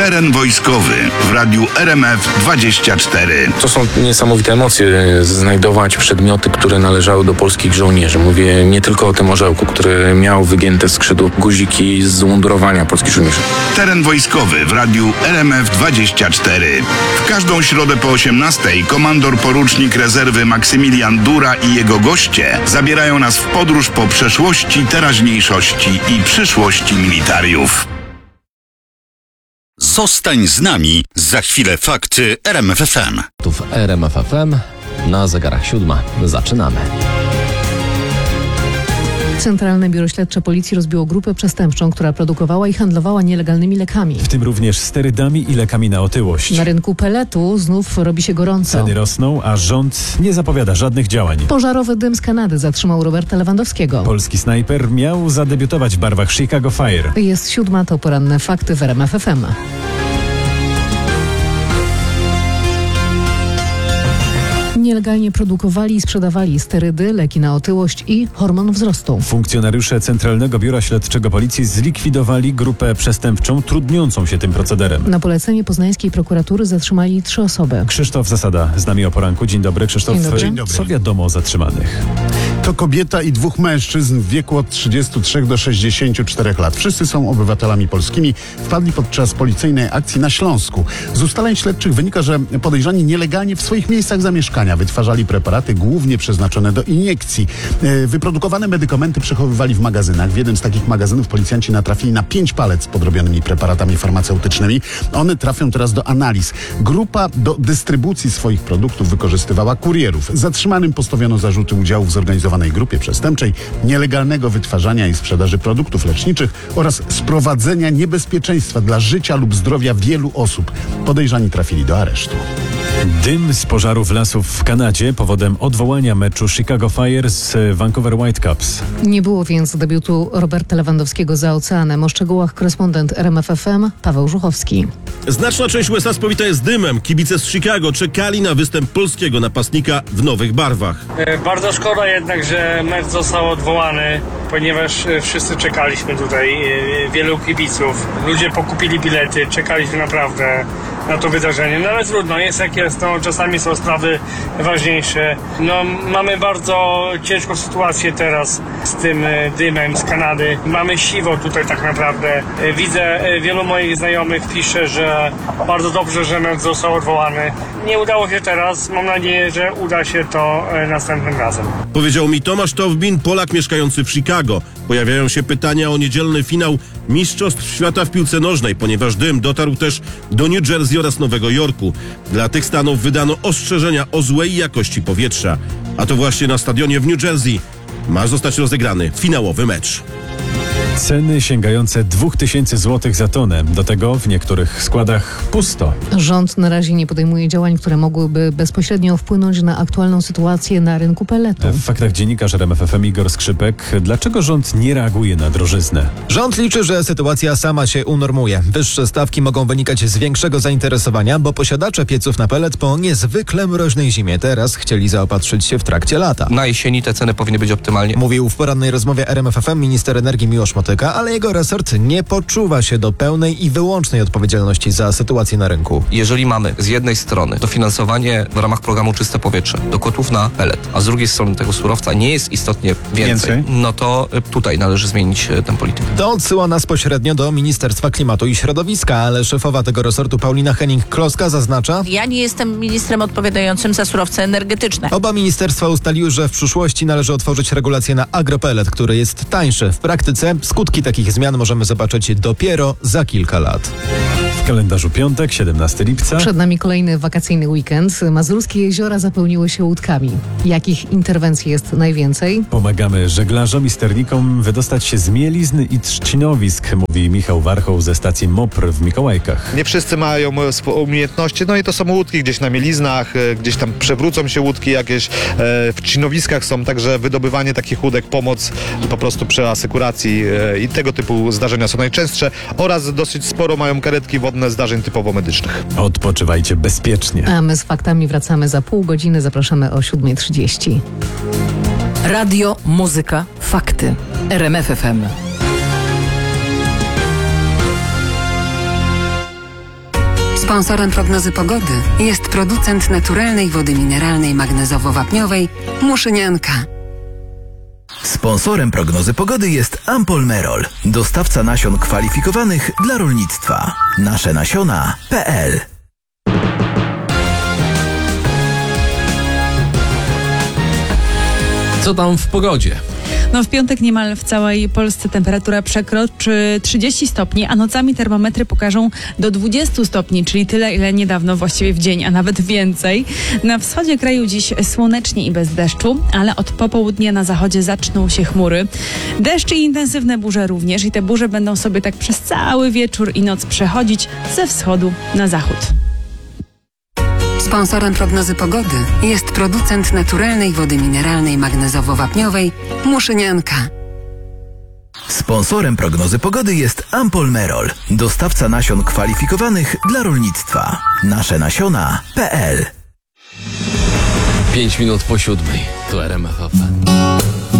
Teren wojskowy w radiu RMF24. To są niesamowite emocje, znajdować przedmioty, które należały do polskich żołnierzy. Mówię nie tylko o tym orzełku, który miał wygięte skrzydło, guziki z umundurowania polskich żołnierzy. Teren wojskowy w radiu RMF24. W każdą środę po 18:00 komandor porucznik rezerwy Maksymilian Dura i jego goście zabierają nas w podróż po przeszłości, teraźniejszości i przyszłości militariów. Zostań z nami. Za chwilę fakty RMF FM. Tu w RMF FM na zegarach 7. Zaczynamy. Centralne Biuro Śledcze Policji rozbiło grupę przestępczą, która produkowała i handlowała nielegalnymi lekami. W tym również sterydami i lekami na otyłość. Na rynku peletu znów robi się gorąco. Ceny rosną, a rząd nie zapowiada żadnych działań. Pożarowy dym z Kanady zatrzymał Roberta Lewandowskiego. Polski snajper miał zadebiutować w barwach Chicago Fire. Jest 7, to poranne fakty w RMF FM. Nielegalnie produkowali i sprzedawali sterydy, leki na otyłość i hormon wzrostu. Funkcjonariusze Centralnego Biura Śledczego Policji zlikwidowali grupę przestępczą trudniącą się tym procederem. Na polecenie poznańskiej prokuratury zatrzymali 3 osoby. Krzysztof Zasada z nami o poranku. Dzień dobry, Krzysztof. Dzień dobry. Co wiadomo o zatrzymanych? To kobieta i 2 mężczyzn w wieku od 33 do 64 lat. Wszyscy są obywatelami polskimi. Wpadli podczas policyjnej akcji na Śląsku. Z ustaleń śledczych wynika, że podejrzani nielegalnie w swoich miejscach zamieszkania wytwarzali preparaty głównie przeznaczone do iniekcji. Wyprodukowane medykamenty przechowywali w magazynach. W jednym z takich magazynów policjanci natrafili na 5 palet z podrobionymi preparatami farmaceutycznymi. One trafią teraz do analiz. Grupa do dystrybucji swoich produktów wykorzystywała kurierów. Zatrzymanym postawiono zarzuty udziału w zorganizowanej grupie przestępczej, nielegalnego wytwarzania i sprzedaży produktów leczniczych oraz sprowadzenia niebezpieczeństwa dla życia lub zdrowia wielu osób. Podejrzani trafili do aresztu. Dym z pożarów lasów w Kanadzie powodem odwołania meczu Chicago Fire z Vancouver Whitecaps. Nie było więc debiutu Roberta Lewandowskiego za oceanem. O szczegółach korespondent RMF FM Paweł Żuchowski. Znaczna część USA spowita jest dymem. Kibice z Chicago czekali na występ polskiego napastnika w nowych barwach. Bardzo szkoda jednak, że mecz został odwołany, ponieważ wszyscy czekaliśmy tutaj, wielu kibiców. Ludzie pokupili bilety, czekaliśmy naprawdę na to wydarzenie. No ale trudno, jest jak jest, no, czasami są sprawy ważniejsze. No, mamy bardzo ciężką sytuację teraz z tym dymem z Kanady. Mamy siwo tutaj tak naprawdę. Widzę, wielu moich znajomych pisze, że bardzo dobrze, że mecz został odwołany. Nie udało się teraz, mam nadzieję, że uda się to następnym razem. Powiedział mi Tomasz Towbin, Polak mieszkający w Chicago. Pojawiają się pytania o niedzielny finał Mistrzostw Świata w piłce nożnej, ponieważ dym dotarł też do New Jersey oraz Nowego Jorku. Dla tych stanów wydano ostrzeżenia o złej jakości powietrza. A to właśnie na stadionie w New Jersey ma zostać rozegrany finałowy mecz. Ceny sięgające 2000 zł za tonę. Do tego w niektórych składach pusto. Rząd na razie nie podejmuje działań, które mogłyby bezpośrednio wpłynąć na aktualną sytuację na rynku peletu. W faktach dziennikarz RMF FM Igor Skrzypek. Dlaczego rząd nie reaguje na drożyznę? Rząd liczy, że sytuacja sama się unormuje. Wyższe stawki mogą wynikać z większego zainteresowania, bo posiadacze pieców na pelet po niezwykle mroźnej zimie teraz chcieli zaopatrzyć się w trakcie lata. Na jesieni te ceny powinny być optymalnie. Mówił w porannej rozmowie RMF FM minister energii Miłosz Motyka, ale jego resort nie poczuwa się do pełnej i wyłącznej odpowiedzialności za sytuację na rynku. Jeżeli mamy z jednej strony dofinansowanie w ramach programu Czyste Powietrze do kotłów na pelet, a z drugiej strony tego surowca nie jest istotnie więcej, no to tutaj należy zmienić tę politykę. To odsyła nas pośrednio do Ministerstwa Klimatu i Środowiska, ale szefowa tego resortu Paulina Henning-Kloska zaznacza: ja nie jestem ministrem odpowiadającym za surowce energetyczne. Oba ministerstwa ustaliły, że w przyszłości należy otworzyć regulację na agropelet, który jest tańszy. W praktyce skutki takich zmian możemy zobaczyć dopiero za kilka lat. W kalendarzu piątek, 17 lipca. Przed nami kolejny wakacyjny weekend. Mazurskie jeziora zapełniły się łódkami. Jakich interwencji jest najwięcej? Pomagamy żeglarzom i sternikom wydostać się z mielizn i trzcinowisk, mówi Michał Warchoł ze stacji MOPR w Mikołajkach. Nie wszyscy mają umiejętności, no i to są łódki gdzieś na mieliznach, gdzieś tam przewrócą się łódki jakieś, w trzcinowiskach są, także wydobywanie takich łódek, pomoc po prostu przy asykuracji i tego typu zdarzenia są najczęstsze oraz dosyć sporo mają karetki wodne zdarzeń typowo medycznych. Odpoczywajcie bezpiecznie. A my z faktami wracamy za pół godziny. Zapraszamy o 7:30. Radio, muzyka, fakty. RMF FM. Sponsorem prognozy pogody jest producent naturalnej wody mineralnej magnezowo-wapniowej Muszynianka. Sponsorem prognozy pogody jest Ampol Merol, dostawca nasion kwalifikowanych dla rolnictwa. Nasze-nasiona.pl. Co tam w pogodzie? No w piątek niemal w całej Polsce temperatura przekroczy 30 stopni, a nocami termometry pokażą do 20 stopni, czyli tyle, ile niedawno właściwie w dzień, a nawet więcej. Na wschodzie kraju dziś słonecznie i bez deszczu, ale od popołudnia na zachodzie zaczną się chmury. Deszcz i intensywne burze również i te burze będą sobie tak przez cały wieczór i noc przechodzić ze wschodu na zachód. Sponsorem prognozy pogody jest producent naturalnej wody mineralnej magnezowo-wapniowej Muszynianka. Sponsorem prognozy pogody jest Ampol Merol, dostawca nasion kwalifikowanych dla rolnictwa. Nasze-nasiona.pl. 5 minut po 7. To RMF FM.